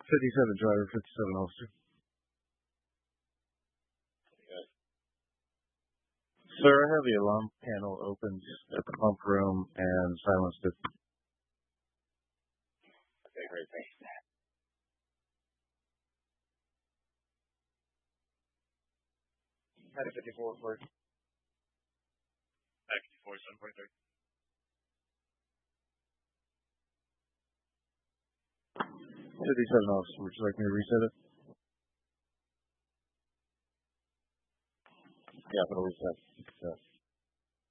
57 driver, 57 officer. Sir, I have the alarm panel opened at the pump room and silenced it. Okay, great, thanks. Had a 54 for it. 54, 743. 57 officer, would you like me to reset it? Yeah, I'm going to reset.